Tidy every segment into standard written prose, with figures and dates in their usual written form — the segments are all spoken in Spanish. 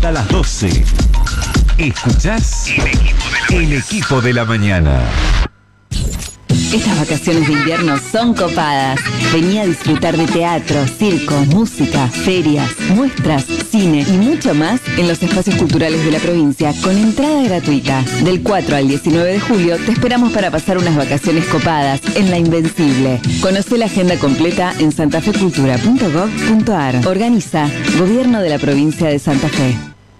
hasta las 12. Escuchás El Equipo de la Mañana. Estas vacaciones de invierno son copadas. Vení a disfrutar de teatro, circo, música, ferias, muestras, cine y mucho más en los espacios culturales de la provincia con entrada gratuita. Del 4 al 19 de julio te esperamos para pasar unas vacaciones copadas en La Invencible. Conoce la agenda completa en santafecultura.gov.ar. Organiza Gobierno de la Provincia de Santa Fe.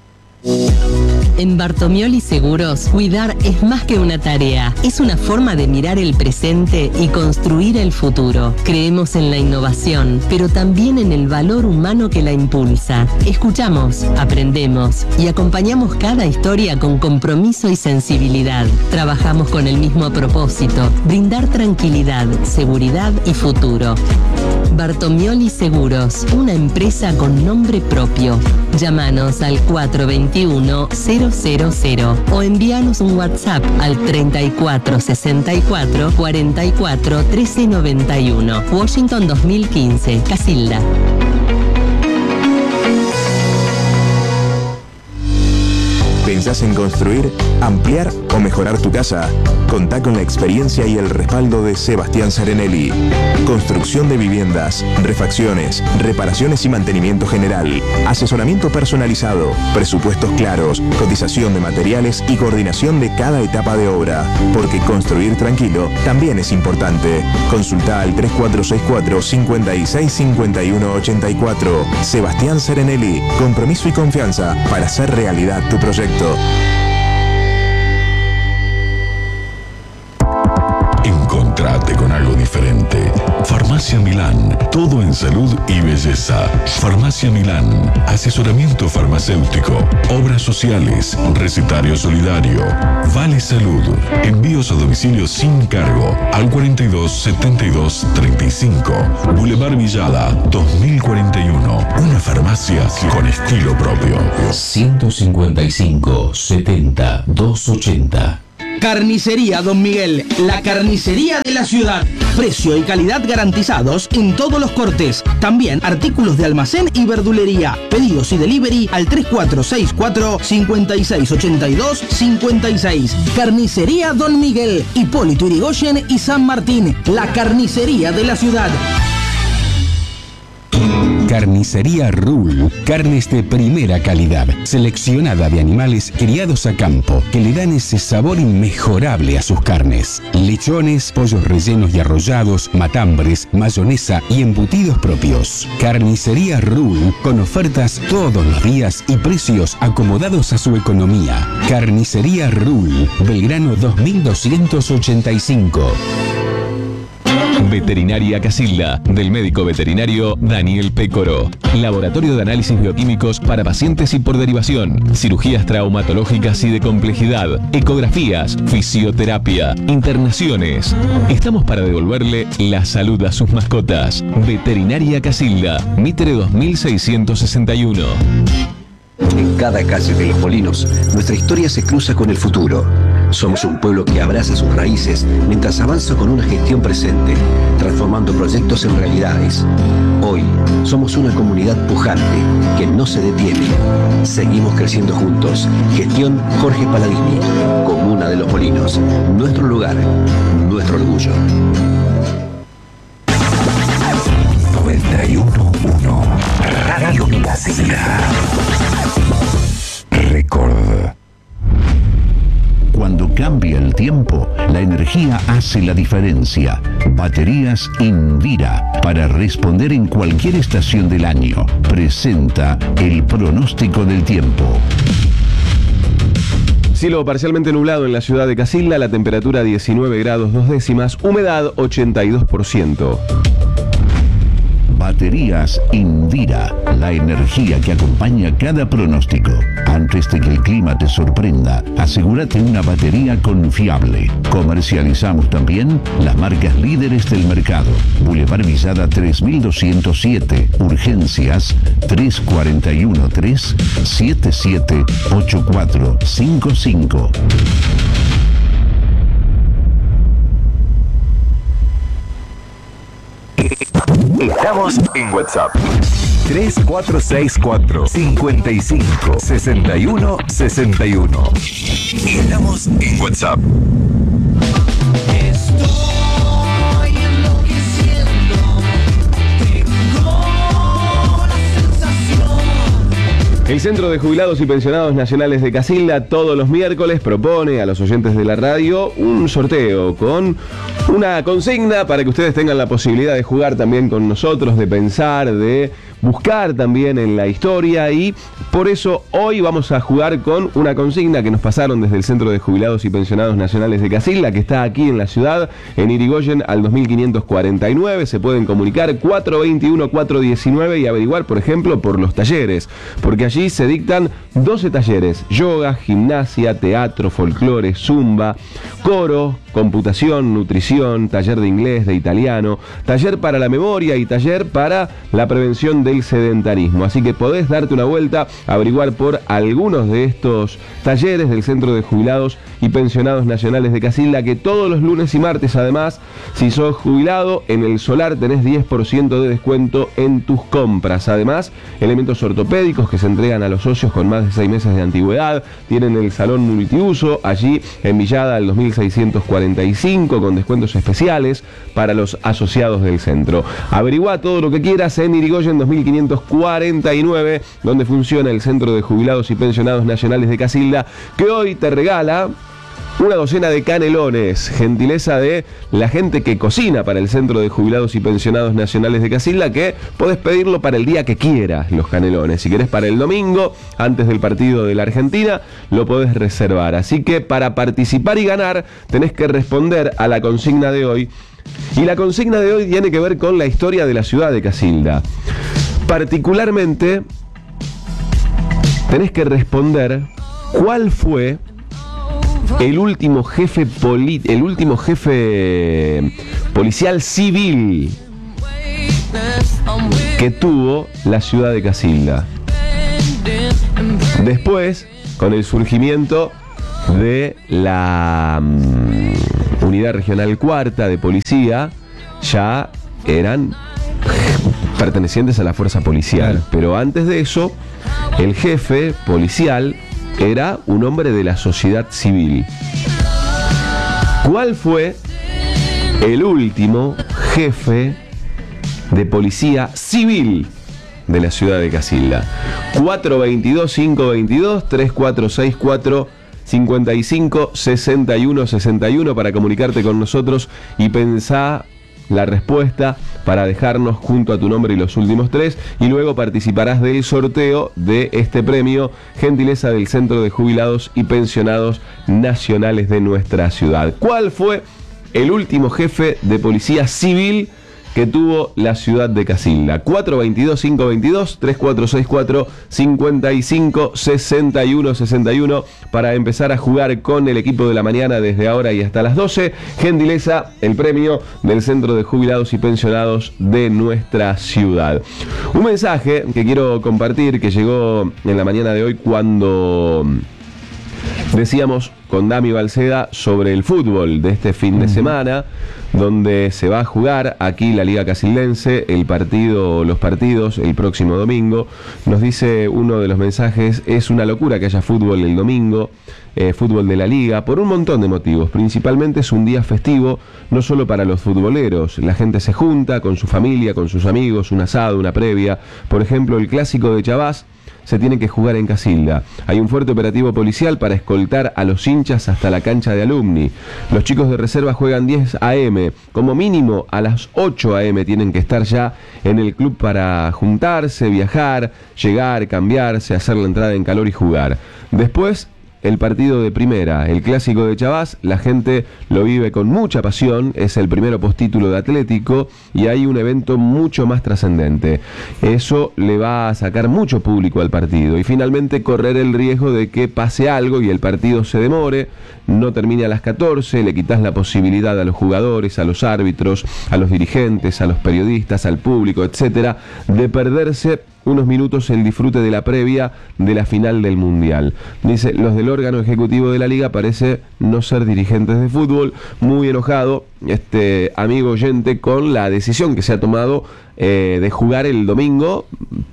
En Bartomioli Seguros, cuidar es más que una tarea, es una forma de mirar el presente y construir el futuro. Creemos en la innovación, pero también en el valor humano que la impulsa. Escuchamos, aprendemos y acompañamos cada historia con compromiso y sensibilidad. Trabajamos con el mismo propósito, brindar tranquilidad, seguridad y futuro. Bartomioli Seguros, una empresa con nombre propio. Llámanos al 421-000 o envíanos un WhatsApp al 34 64 44 13 91. Washington 2015, Casilda. ¿Pensás en construir, ampliar o mejorar tu casa? Contá con la experiencia y el respaldo de Sebastián Serenelli. Construcción de viviendas, refacciones, reparaciones y mantenimiento general, asesoramiento personalizado, presupuestos claros, cotización de materiales y coordinación de cada etapa de obra. Porque construir tranquilo también es importante. Consulta al 3464 56 51 84. Sebastián Serenelli, compromiso y confianza para hacer realidad tu proyecto. Encontrate con algo diferente. Farmacia Milán, todo en salud y belleza. Farmacia Milán, asesoramiento farmacéutico, obras sociales, recetario solidario, Vale Salud, envíos a domicilio sin cargo al 42 72 35, Boulevard Villada 2041. Una farmacia con estilo propio. 155 70 280. Carnicería Don Miguel, la carnicería de la ciudad. Precio y calidad garantizados en todos los cortes. También artículos de almacén y verdulería. Pedidos y delivery al 3464 5682 56. Carnicería Don Miguel, Hipólito Yrigoyen y San Martín, la carnicería de la ciudad. Carnicería Rul, carnes de primera calidad, seleccionada de animales criados a campo, que le dan ese sabor inmejorable a sus carnes. Lechones, pollos rellenos y arrollados, matambres, mayonesa y embutidos propios. Carnicería Rul, con ofertas todos los días y precios acomodados a su economía. Carnicería Rul, Belgrano 2285. Veterinaria Casilda, del médico veterinario Daniel Pécoro. Laboratorio de análisis bioquímicos para pacientes y por derivación. Cirugías traumatológicas y de complejidad. Ecografías, fisioterapia, internaciones. Estamos para devolverle la salud a sus mascotas. Veterinaria Casilda, Mitre 2661. En cada calle de Los Molinos, nuestra historia se cruza con el futuro. Somos un pueblo que abraza sus raíces mientras avanza con una gestión presente, transformando proyectos en realidades. Hoy somos una comunidad pujante que no se detiene. Seguimos creciendo juntos. Gestión Jorge Paladini. Comuna de Los Molinos. Nuestro lugar, nuestro orgullo. 91.1 Radio Casilda. Record. Cuando cambia el tiempo, la energía hace la diferencia. Baterías Indira, para responder en cualquier estación del año. Presenta el pronóstico del tiempo. Cielo parcialmente nublado en la ciudad de Casilda, la temperatura 19 grados 2 décimas, humedad 82%. Baterías Indira, la energía que acompaña cada pronóstico. Antes de que el clima te sorprenda, asegúrate una batería confiable. Comercializamos también las marcas líderes del mercado. Boulevard Villada 3207, urgencias 3413-778455. Estamos en WhatsApp. 3464 55 61 61. Estamos en WhatsApp. El Centro de Jubilados y Pensionados Nacionales de Casilda todos los miércoles propone a los oyentes de la radio un sorteo con una consigna para que ustedes tengan la posibilidad de jugar también con nosotros, de pensar, de buscar también en la historia, y por eso hoy vamos a jugar con una consigna que nos pasaron desde el Centro de Jubilados y Pensionados Nacionales de Casilda, que está aquí en la ciudad, en Irigoyen al 2549. Se pueden comunicar 421-419 y averiguar, por ejemplo, por los talleres, porque allí se dictan 12 talleres: yoga, gimnasia, teatro, folclore, zumba, coro, computación, nutrición, taller de inglés, de italiano, taller para la memoria y taller para la prevención del sedentarismo. Así que podés darte una vuelta, averiguar por algunos de estos talleres del Centro de Jubilados y Pensionados Nacionales de Casilda, que todos los lunes y martes, además, si sos jubilado, en el solar tenés 10% de descuento en tus compras. Además, elementos ortopédicos que se entregan a los socios con más de 6 meses de antigüedad. Tienen el salón multiuso allí en Villada al 2645 con descuentos especiales para los asociados del centro. Averigua todo lo que quieras en Irigoyen 2549, donde funciona el Centro de Jubilados y Pensionados Nacionales de Casilda, que hoy te regala una docena de canelones, gentileza de la gente que cocina para el Centro de Jubilados y Pensionados Nacionales de Casilda, que podés pedirlo para el día que quieras, los canelones. Si querés para el domingo, antes del partido de la Argentina, lo podés reservar. Así que para participar y ganar, tenés que responder a la consigna de hoy. Y la consigna de hoy tiene que ver con la historia de la ciudad de Casilda. Particularmente, tenés que responder cuál fue el último jefe policial civil que tuvo la ciudad de Casilda. Después, con el surgimiento de la Unidad Regional Cuarta de Policía, ya eran pertenecientes a la fuerza policial. Pero antes de eso, el jefe policial era un hombre de la sociedad civil. ¿Cuál fue el último jefe de policía civil de la ciudad de Casilda? 422-522, 3464 55 61 61 para comunicarte con nosotros y pensar la respuesta para dejarnos junto a tu nombre y los últimos 3, y luego participarás del sorteo de este premio, gentileza del Centro de Jubilados y Pensionados Nacionales de nuestra ciudad. ¿Cuál fue el último jefe de policía civil que tuvo la ciudad de Casilda? 422-522, 3464 55 61 61 para empezar a jugar con el equipo de la mañana desde ahora y hasta las 12. Gentileza, el premio del Centro de Jubilados y Pensionados de nuestra ciudad. Un mensaje que quiero compartir que llegó en la mañana de hoy cuando decíamos con Dami Balceda sobre el fútbol de este fin de semana, donde se va a jugar aquí la Liga Casildense, los partidos el próximo domingo. Nos dice uno de los mensajes: es una locura que haya fútbol el domingo, fútbol de la Liga, por un montón de motivos. Principalmente es un día festivo, no solo para los futboleros. La gente se junta con su familia, con sus amigos, un asado, una previa. Por ejemplo, el clásico de Chavás se tiene que jugar en Casilda. Hay un fuerte operativo policial para escoltar a los hinchas hasta la cancha de Alumni. Los chicos de reserva juegan 10 a.m. Como mínimo a las 8 a.m. tienen que estar ya en el club para juntarse, viajar, llegar, cambiarse, hacer la entrada en calor y jugar. Después, el partido de primera, el clásico de Chavás, la gente lo vive con mucha pasión, es el primero postítulo de Atlético y hay un evento mucho más trascendente. Eso le va a sacar mucho público al partido y finalmente correr el riesgo de que pase algo y el partido se demore, no termine a las 14, le quitas la posibilidad a los jugadores, a los árbitros, a los dirigentes, a los periodistas, al público, etcétera, de perderse unos minutos el disfrute de la previa de la final del Mundial. Dice, los del órgano ejecutivo de la Liga parece no ser dirigentes de fútbol. Muy enojado amigo oyente con la decisión que se ha tomado de jugar el domingo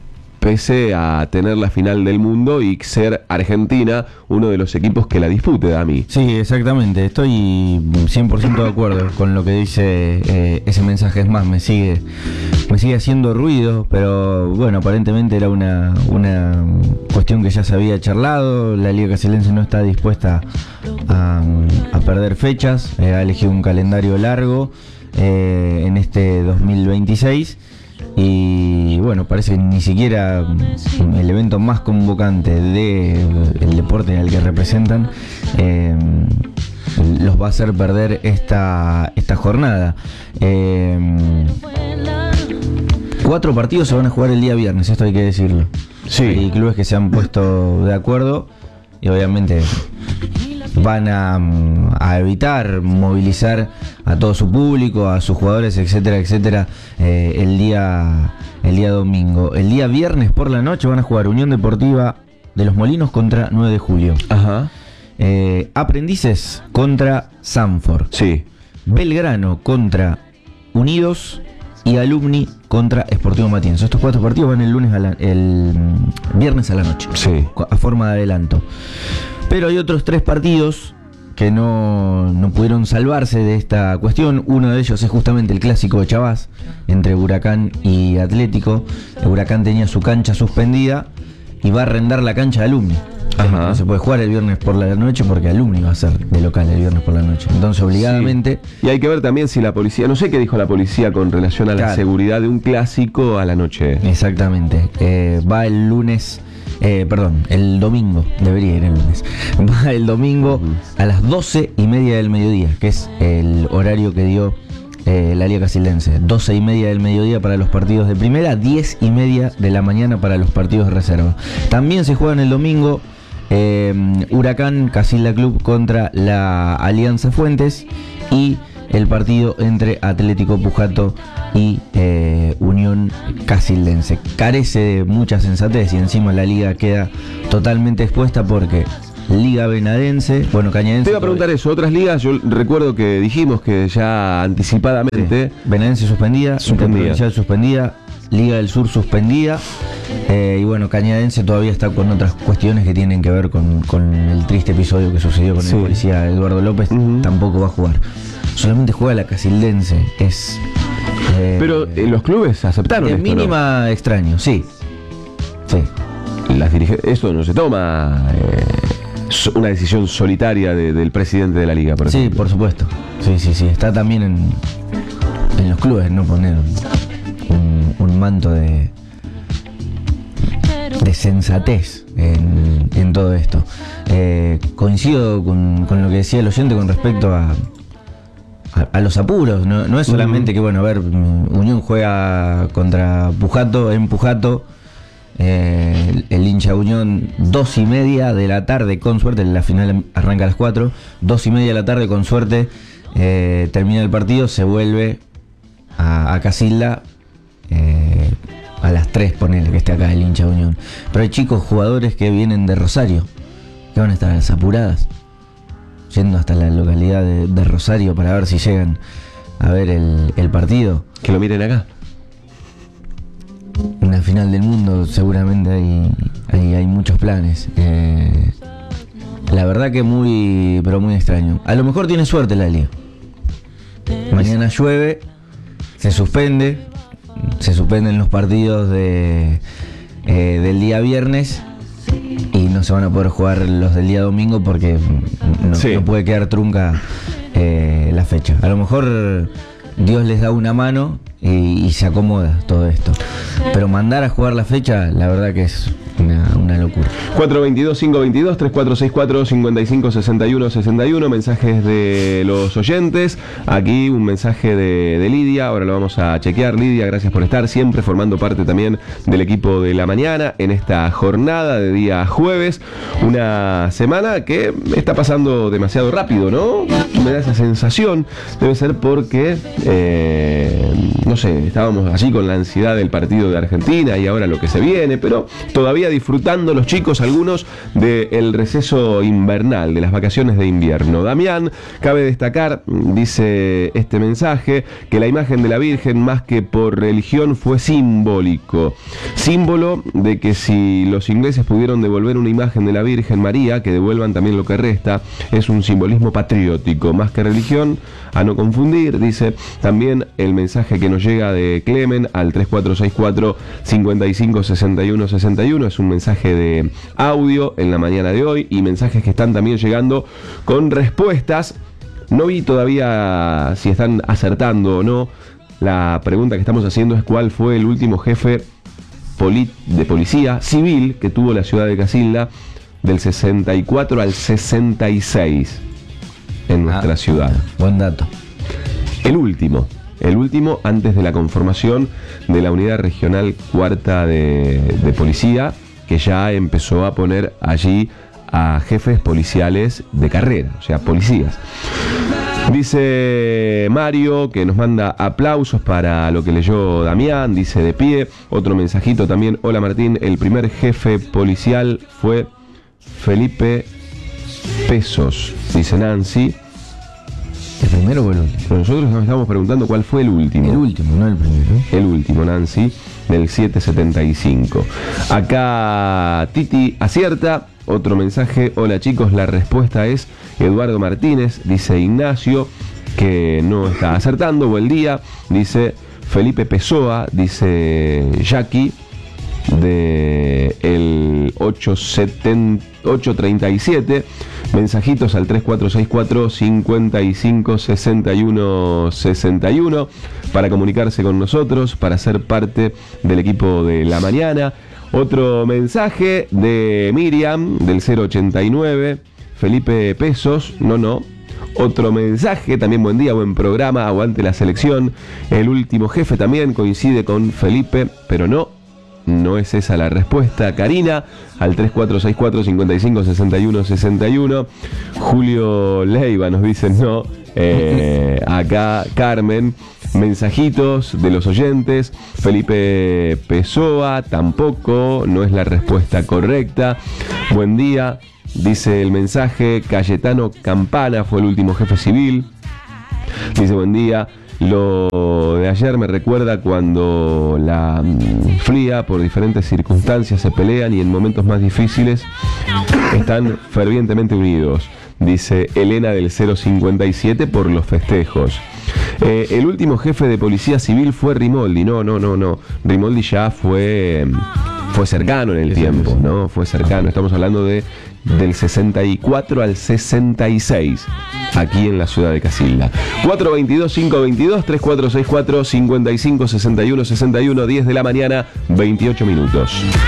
pese a tener la final del mundo y ser Argentina uno de los equipos que la dispute, Dami. Sí, exactamente, estoy 100% de acuerdo con lo que dice ese mensaje. Es más, me sigue haciendo ruido, pero bueno, aparentemente era una cuestión que ya se había charlado. La Liga Casildense no está dispuesta a perder fechas, ha elegido un calendario largo en este 2026. Y bueno, parece que ni siquiera el evento más convocante del deporte al que representan los va a hacer perder esta jornada. 4 partidos se van a jugar el día viernes, esto hay que decirlo. Sí. Hay clubes que se han puesto de acuerdo y obviamente van a evitar movilizar a todo su público, a sus jugadores, etcétera, etcétera, el día domingo. El día viernes por la noche van a jugar Unión Deportiva de Los Molinos contra 9 de Julio. Ajá. Aprendices contra Sanford. Sí. Belgrano contra Unidos y Alumni contra Sportivo Matienzo. Estos 4 partidos van el viernes a la noche. Sí. A forma de adelanto. Pero hay otros 3 partidos que no pudieron salvarse de esta cuestión. Uno de ellos es justamente el clásico de Chavás entre Huracán y Atlético. El Huracán tenía su cancha suspendida y va a arrendar la cancha de Alumni. Ajá. No se puede jugar el viernes por la noche porque Alumni va a ser de local el viernes por la noche. Entonces obligadamente... Sí. Y hay que ver también si la policía, no sé qué dijo la policía con relación a la seguridad de un clásico a la noche. Exactamente. Va el lunes... el domingo, debería ir el lunes. Va el domingo a las 12:30 del mediodía, que es el horario que dio la Liga Casildense. 12:30 del mediodía para los partidos de primera, 10:30 de la mañana para los partidos de reserva. También se juegan el domingo Huracán Casilda Club contra la Alianza Fuentes y el partido entre Atlético Pujato y Unión Casildense. Carece de mucha sensatez y encima la liga queda totalmente expuesta porque Liga Venadense, Cañadense... Te iba a preguntar eso, otras ligas, yo recuerdo que dijimos que ya anticipadamente... Sí. Venadense suspendida, Interprovincial suspendida, Liga del Sur suspendida, y Cañadense todavía está con otras cuestiones que tienen que ver con el triste episodio que sucedió con el policía Eduardo López, tampoco va a jugar. Solamente juega la Casildense, pero los clubes aceptaron es esto, mínima, ¿no? Extraño, sí. Esto no se toma una decisión solitaria del presidente de la liga, por ejemplo. Sí, por supuesto. Sí. Está también en los clubes no poner un manto de sensatez en todo esto. Coincido con lo que decía el oyente con respecto a los apuros. No es solamente que, Unión juega contra Pujato en Pujato. El hincha Unión 2:30 de la tarde con suerte, la final arranca a las 4, 2:30 de la tarde con suerte, termina el partido, se vuelve a Casilda a las 3, ponele que esté acá el hincha Unión. Pero hay chicos jugadores que vienen de Rosario, que van a estar a las apuradas, yendo hasta la localidad de Rosario para ver si llegan a ver el partido. Que lo miren acá. Una final del mundo seguramente hay muchos planes. La verdad que muy extraño. A lo mejor tiene suerte la liga. Mañana llueve, se suspenden los partidos del día viernes y no se van a poder jugar los del día domingo porque no puede quedar trunca la fecha. A lo mejor Dios les da una mano y se acomoda todo esto. Pero mandar a jugar la fecha, la verdad que es una locura. 422-522, 3464-5561-61, mensajes de los oyentes. Aquí un mensaje de Lidia, ahora lo vamos a chequear. Lidia, gracias por estar siempre formando parte también del equipo de la mañana en esta jornada de día jueves. Una semana que está pasando demasiado rápido, ¿no? Me da esa sensación. Debe ser porque, no sé, estábamos allí con la ansiedad del partido de Argentina y ahora lo que se viene, pero todavía todavía disfrutando los chicos, algunos, del receso invernal, de las vacaciones de invierno. Damián, cabe destacar, dice este mensaje, que la imagen de la Virgen, más que por religión, fue simbólico. Símbolo de que si los ingleses pudieron devolver una imagen de la Virgen María, que devuelvan también lo que resta. Es un simbolismo patriótico, más que religión, a no confundir. Dice también el mensaje que nos llega de Clemen al 3464 55 61 61. Es un mensaje de audio en la mañana de hoy y mensajes que están también llegando con respuestas. No vi todavía si están acertando o no. La pregunta que estamos haciendo es cuál fue el último jefe de policía civil que tuvo la ciudad de Casilda del 64 al 66 en nuestra ciudad. Buen dato. El último antes de la conformación de la unidad regional cuarta de policía, que ya empezó a poner allí a jefes policiales de carrera, o sea, policías. Dice Mario que nos manda aplausos para lo que leyó Damián, dice de pie. Otro mensajito también: hola Martín, el primer jefe policial fue Felipe Pesos, dice Nancy. ¿El primero o el último? Nosotros nos estamos preguntando cuál fue el último. El último, no el primero. El último, Nancy, del 775. Acá Titi acierta. Otro mensaje: hola chicos, la respuesta es Eduardo Martínez, dice Ignacio, que no está acertando. Buen día, dice Felipe Pessoa, dice Jackie, de el 837. Mensajitos al 3464 55 61 61 para comunicarse con nosotros, para ser parte del equipo de la mañana. Otro mensaje de Miriam del 089, Felipe Pesos, no. Otro mensaje, también buen día, buen programa, aguante la selección. El último jefe también coincide con Felipe, pero no es esa la respuesta. Karina al 3464 55 61 61. Julio Leiva nos dice no. Acá Carmen, mensajitos de los oyentes. Felipe Pessoa tampoco, no es la respuesta correcta. Buen día, dice el mensaje. Cayetano Campana fue el último jefe civil, dice buen día. Lo de ayer me recuerda cuando la FLIA, por diferentes circunstancias, se pelean y en momentos más difíciles están fervientemente unidos, dice Elena del 057, por los festejos. El último jefe de policía civil fue Rimoldi. No. Rimoldi ya fue cercano en el tiempo, ¿no? Fue cercano. Estamos hablando del 64 al 66, aquí en la ciudad de Casilda. 422-522, 3464-5561-61, 10 de la mañana, 28 minutos.